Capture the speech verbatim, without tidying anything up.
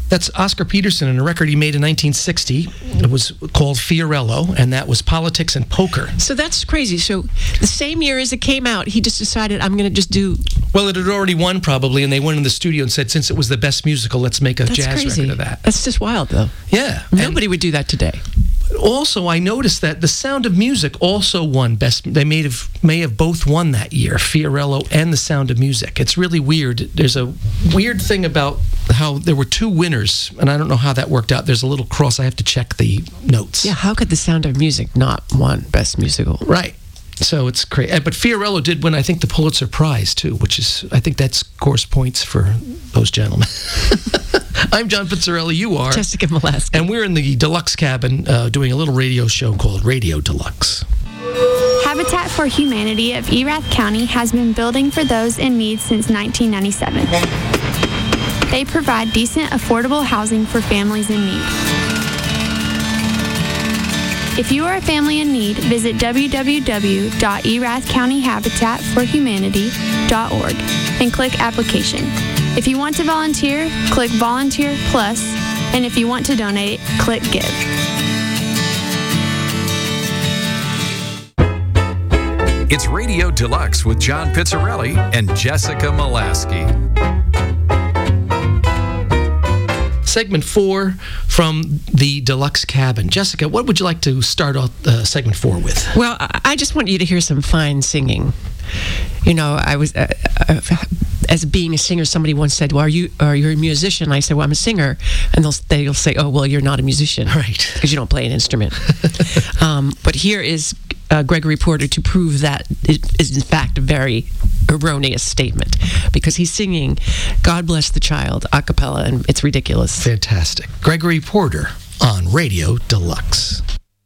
That's Oscar Peterson and a record he made in nineteen sixty. It was called Fiorello, and that was Politics and Poker. So that's crazy. So the same year as it came out, he just decided, I'm going to just do... Well, it had already won, probably, and they went in the studio and said, since it was the best musical, let's make a That's jazz crazy. record of that. That's just wild, though. Yeah. Nobody And would do that today. also, I noticed that The Sound of Music also won best. They may have, may have both won that year, Fiorello and The Sound of Music. It's really weird. There's a weird thing about how there were two winners, and I don't know how that worked out. There's a little cross. I have to check the notes. Yeah, how could The Sound of Music not won Best Musical? Right. So it's crazy. But Fiorello did win, I think, the Pulitzer Prize, too, which is, I think that scores points for those gentlemen. I'm John Pizzarelli. You are. Jessica Molaski. And we're in the Deluxe Cabin uh, doing a little radio show called Radio Deluxe. Habitat for Humanity of Erath County has been building for those in need since nineteen ninety-seven. They provide decent, affordable housing for families in need. If you are a family in need, visit w w w dot erath county habitat for humanity dot org and click Application. If you want to volunteer, click Volunteer Plus, and if you want to donate, click Give. It's Radio Deluxe with John Pizzarelli and Jessica Molaski. Segment four from the Deluxe Cabin. Jessica, what would you like to start off uh, segment four with? Well, I I just want you to hear some fine singing. You know, I was, uh, uh, as being a singer, somebody once said, well, are you, are you a musician? I said, well, I'm a singer. And they'll, they'll say, oh, well, you're not a musician. Right. Because you don't play an instrument. um, but here is uh, Gregory Porter to prove that it is, in fact, a very erroneous statement. Because he's singing God Bless the Child a cappella, and it's ridiculous. Fantastic. Gregory Porter on Radio Deluxe.